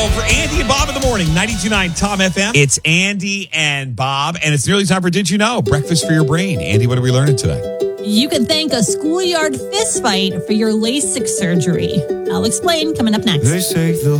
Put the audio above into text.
tomorrow for Andy and Bob in the morning, 92.9 Tom FM. It's Andy and Bob, and it's nearly time for Did You Know? Breakfast for your brain. Andy, what are we learning today? You can thank a schoolyard fist fight for your LASIK surgery. I'll explain coming up next. They say the